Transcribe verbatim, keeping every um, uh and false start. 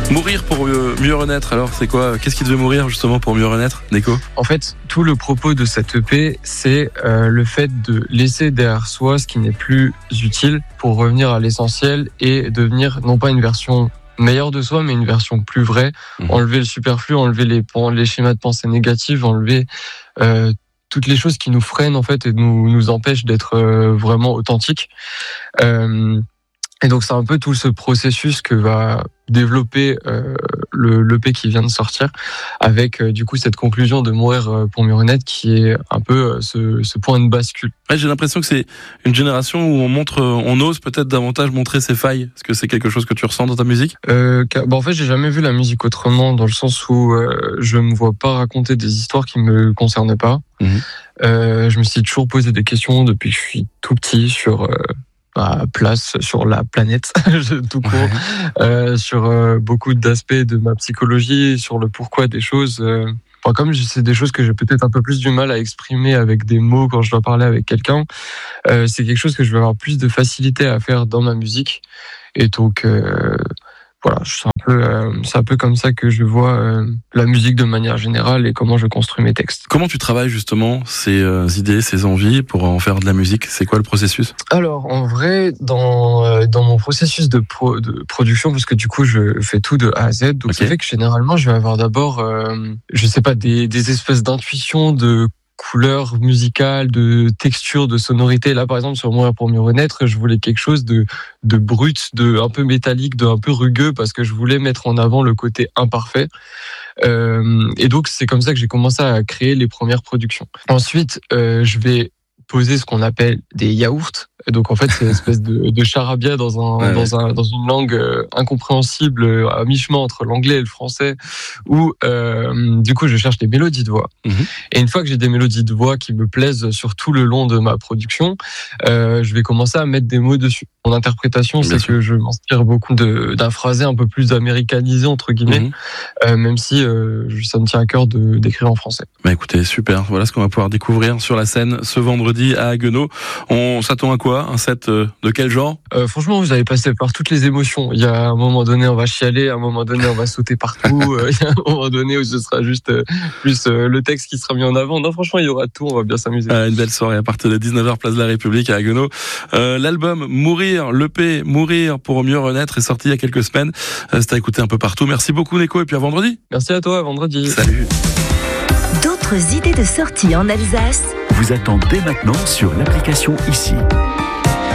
Mourir pour mieux, mieux renaître, alors c'est quoi? Qu'est-ce qui devait mourir justement pour mieux renaître, Neko? En fait, tout le propos de cette E P, c'est euh, le fait de laisser derrière soi ce qui n'est plus utile pour revenir à l'essentiel et devenir non pas une version meilleure de soi, mais une version plus vraie. Mmh. Enlever le superflu, enlever les, les schémas de pensée négatifs, enlever euh, toutes les choses qui nous freinent en fait et nous, nous empêchent d'être euh, vraiment authentiques. Euh, Et donc c'est un peu tout ce processus que va développer euh, le l'E P qui vient de sortir, avec euh, du coup cette conclusion de Mourir pour mieux renaître qui est un peu euh, ce, ce point de bascule. Ouais, j'ai l'impression que c'est une génération où on montre, on ose peut-être davantage montrer ses failles. Est-ce que c'est quelque chose que tu ressens dans ta musique? euh, bah En fait, j'ai jamais vu la musique autrement, dans le sens où euh, je me vois pas raconter des histoires qui me concernent pas. Mmh. Euh, je me suis toujours posé des questions depuis que je suis tout petit sur euh, ma place sur la planète, tout court, ouais. euh, sur euh, beaucoup d'aspects de ma psychologie, sur le pourquoi des choses. Euh, enfin, comme c'est des choses que j'ai peut-être un peu plus du mal à exprimer avec des mots quand je dois parler avec quelqu'un, euh, c'est quelque chose que je vais avoir plus de facilité à faire dans ma musique. Et donc, euh, voilà, c'est un peu, euh, c'est un peu comme ça que je vois euh, la musique de manière générale et comment je construis mes textes. Comment tu travailles justement ces euh, idées, ces envies pour en faire de la musique? C'est quoi le processus? Alors, en vrai, dans euh, dans mon processus de, pro, de production, parce que du coup, je fais tout de A à Z, donc okay. Ça fait que généralement, je vais avoir d'abord, euh, je sais pas, des des espèces d'intuitions de couleurs musicales, de texture, de sonorité. Là, par exemple, sur Mourir pour mieux renaître, je voulais quelque chose de, de brut, de un peu métallique, de un peu rugueux, parce que je voulais mettre en avant le côté imparfait. Euh, et donc, c'est comme ça que j'ai commencé à créer les premières productions. Ensuite, euh, je vais poser ce qu'on appelle des yaourts. Et donc, en fait, c'est une espèce de, de charabia dans un, ouais, dans un, dans une langue euh, incompréhensible, à mi-chemin entre l'anglais et le français, où, euh, du coup, je cherche des mélodies de voix. Mm-hmm. Et une fois que j'ai des mélodies de voix qui me plaisent sur tout le long de ma production, euh, je vais commencer à mettre des mots dessus. Mon interprétation, bien c'est sûr. Que je m'inspire beaucoup de, d'un phrasé un peu plus américanisé, entre guillemets, mm-hmm. euh, même si euh, ça me tient à cœur de, d'écrire en français. Bah écoutez, super. Voilà ce qu'on va pouvoir découvrir sur la scène ce vendredi à Haguenau. On s'attend à quoi? Un set de quel genre? euh, Franchement, vous allez passer par toutes les émotions. Il y a un moment donné, on va chialer, à un moment donné, on va sauter partout. euh, il y a un moment donné où ce sera juste euh, plus euh, le texte qui sera mis en avant. Non, franchement, il y aura tout. On va bien s'amuser. Euh, une belle soirée à partir de dix-neuf heures, place de la République à Haguenau. Euh, l'album Mourir, l'E P Mourir pour mieux renaître est sorti il y a quelques semaines. Euh, c'est à écouter un peu partout. Merci beaucoup, Neko. Et puis à vendredi. Merci à toi. À vendredi. Salut. D'autres idées de sortie en Alsace vous attendent dès maintenant sur l'application Ici.